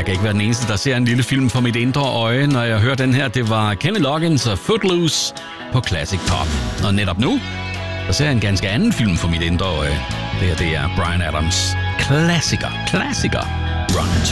kan ikke være den eneste, der ser en lille film for mit indre øje, når jeg hører den her. Det var Kenny Loggins og Footloose på Classic Pop. Og netop nu, der ser jeg en ganske anden film for mit indre øje. Det her, det er Bryan Adams' klassiker, Run It.